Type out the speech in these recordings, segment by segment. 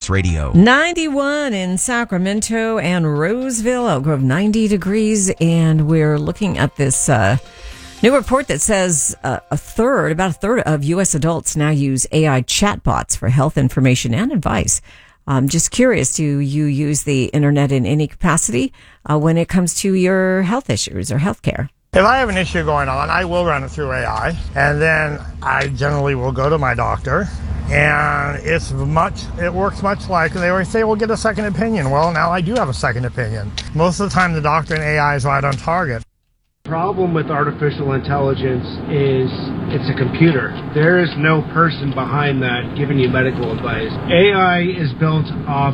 Radio. 91 in Sacramento and Roseville, Elk Grove, 90 degrees. And we're looking at this new report that says about a third of U.S. adults now use AI chatbots for health information and advice. I'm just curious, do you use the internet in any capacity when it comes to your health issues or health care? If I have an issue going on, I will run it through AI, and then I generally will go to my doctor, and it works much like they always say, we'll get a second opinion. Well, now I do have a second opinion. Most of the time, the doctor and AI is right on target. The problem with artificial intelligence is it's a computer. There is no person behind that giving you medical advice. AI is built off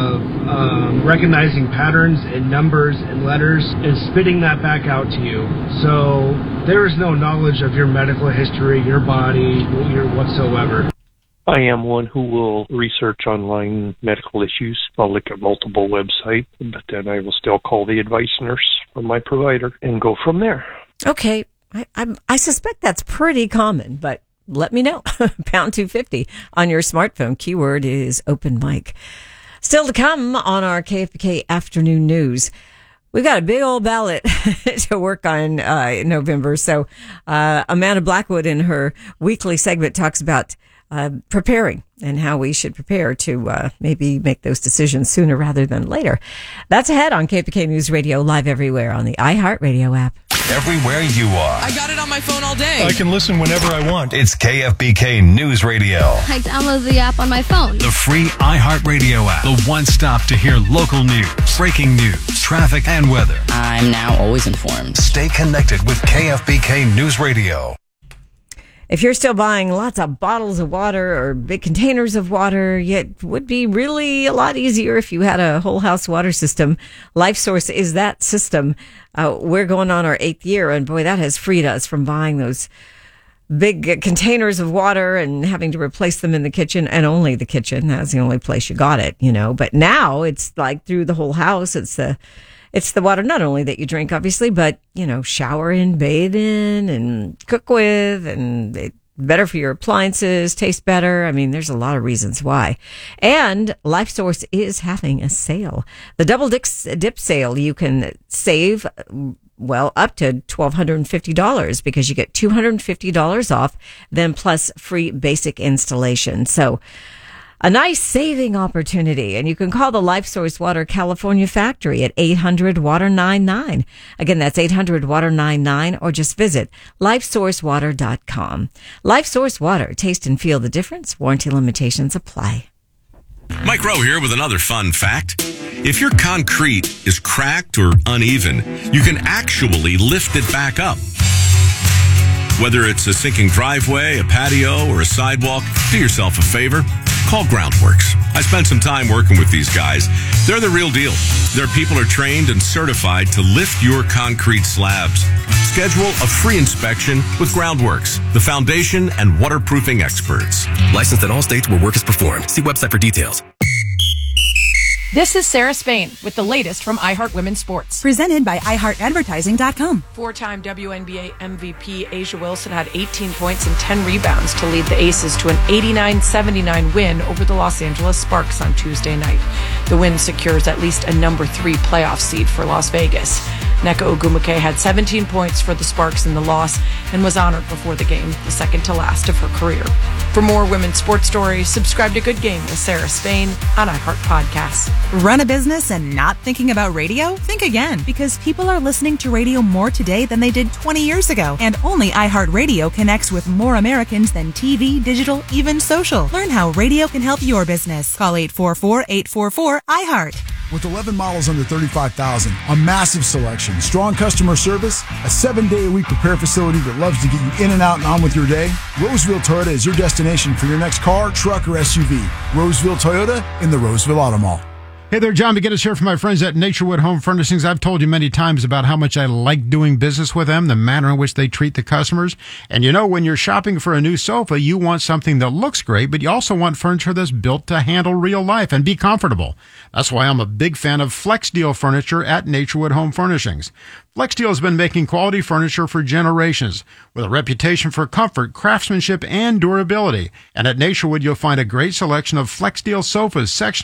of recognizing patterns and numbers and letters and spitting that back out to you. So there is no knowledge of your medical history, your body, your whatsoever. I am one who will research online medical issues. I'll look at multiple websites, but then I will still call the advice nurse from my provider and go from there. Okay. I suspect that's pretty common, but let me know. Pound 250 on your smartphone. Keyword is open mic. Still to come on our KFBK afternoon news. We've got a big old ballot to work on in November. So Amanda Blackwood in her weekly segment talks about preparing and how we should prepare to maybe make those decisions sooner rather than later. That's ahead on KFBK News Radio, live everywhere on the iHeartRadio app. Everywhere you are. I got it on my phone all day. I can listen whenever I want. It's KFBK News Radio. I download the app on my phone. The free iHeartRadio app. The one stop to hear local news, breaking news, traffic, and weather. I'm now always informed. Stay connected with KFBK News Radio. If you're still buying lots of bottles of water or big containers of water, it would be really a lot easier if you had a whole house water system. LifeSource is that system. We're going on our 8th year, and boy, that has freed us from buying those big containers of water and having to replace them in the kitchen, and only the kitchen. That's the only place you got it, you know. But now it's like through the whole house. It's the water not only that you drink, obviously, but, you know, shower in, bathe in, and cook with, and it's better for your appliances, tastes better. I mean, there's a lot of reasons why. And LifeSource is having a sale. The Double Dip sale, you can save, well, up to $1,250 because you get $250 off, then plus free basic installation. So, a nice saving opportunity, and you can call the LifeSource Water California factory at 800-WATER-99. Again, that's 800-WATER-99, or just visit lifesourcewater.com. LifeSource Water, taste and feel the difference. Warranty limitations apply. Mike Rowe here with another fun fact. If your concrete is cracked or uneven, you can actually lift it back up. Whether it's a sinking driveway, a patio, or a sidewalk, do yourself a favor. Call Groundworks. I spent some time working with these guys. They're the real deal. Their people are trained and certified to lift your concrete slabs. Schedule a free inspection with Groundworks, the foundation and waterproofing experts. Licensed in all states where work is performed. See website for details. This is Sarah Spain with the latest from iHeart Women's Sports. Presented by iHeartAdvertising.com. Four-time WNBA MVP A'ja Wilson had 18 points and 10 rebounds to lead the Aces to an 89-79 win over the Los Angeles Sparks on Tuesday night. The win secures at least a number 3 playoff seed for Las Vegas. Nneka Ogwumike had 17 points for the Sparks in the loss and was honored before the game, the second to last of her career. For more women's sports stories, subscribe to Good Game with Sarah Spain on iHeart Podcasts. Run a business and not thinking about radio? Think again, because people are listening to radio more today than they did 20 years ago. And only iHeartRadio connects with more Americans than TV, digital, even social. Learn how radio can help your business. Call 844-844-iHeart. With 11 models under $35,000, a massive selection, strong customer service, a 7-day-a-week repair facility that loves to get you in and out and on with your day, Roseville Toyota is your destination for your next car, truck, or SUV. Roseville Toyota in the Roseville Auto Mall. Hey there, John McGinnis here from my friends at Naturewood Home Furnishings. I've told you many times about how much I like doing business with them, the manner in which they treat the customers. And you know, when you're shopping for a new sofa, you want something that looks great, but you also want furniture that's built to handle real life and be comfortable. That's why I'm a big fan of FlexDeal furniture at Naturewood Home Furnishings. FlexDeal has been making quality furniture for generations with a reputation for comfort, craftsmanship, and durability. And at Naturewood, you'll find a great selection of FlexDeal sofas, sectional